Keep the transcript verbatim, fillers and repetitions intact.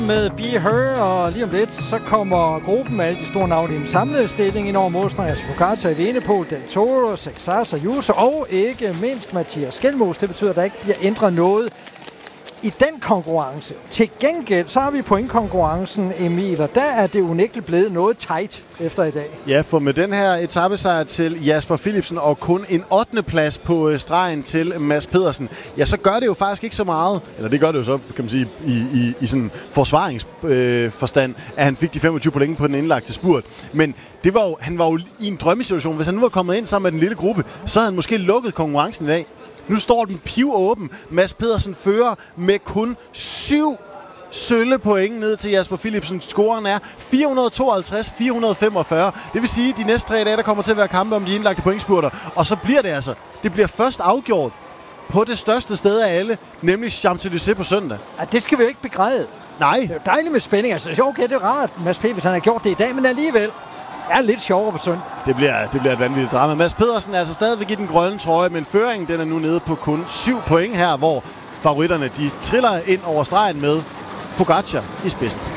med Be Her, og lige om lidt, så kommer gruppen med alle de store navne i en samlet stilling ind over målstregen. Altså Pogacar, Evenepoel, Del Toro, Sexas, Ayuso og ikke mindst Mathias Skelmos. Det betyder, at der ikke bliver ændret noget i den konkurrence. Til gengæld, så har vi pointkonkurrencen, Emil, og der er det unægteligt blevet noget tight efter i dag. Ja, for med den her etapesejr til Jasper Philipsen og kun en ottende plads på stregen til Mads Pedersen, ja, så gør det jo faktisk ikke så meget, eller det gør det jo så, kan man sige, i, i, i sådan forsvaringsforstand, øh, at han fik de femogtyve point på den indlagte spurt. Men det var jo, han var jo i en drømmesituation. Hvis han nu var kommet ind sammen med den lille gruppe, så havde han måske lukket konkurrencen i dag. Nu står den pivåben. Mads Pedersen fører med kun syv sølle point ned til Jasper Philipsen. Scoren er fire hundrede tooghalvtreds til fire hundrede femogfyrre. Det vil sige, at de næste tre dage, der kommer til at være kampe om de indlagte pointspurter. Og så bliver det altså. Det bliver først afgjort på det største sted af alle, nemlig Champs-Élysées på søndag. Ja, det skal vi jo ikke begræde. Nej. Det er jo dejligt med spænding. Altså, okay, det er rart, Mads P., hvis han har gjort det i dag, men alligevel er lidt sjovere på søndag. Det bliver, det bliver et vanvittigt drama. Mads Pedersen er altså stadigvæk i den grønne trøje, men føringen den er nu nede på kun syv point her, hvor favoritterne de triller ind over stregen med Pogacar i spidsen.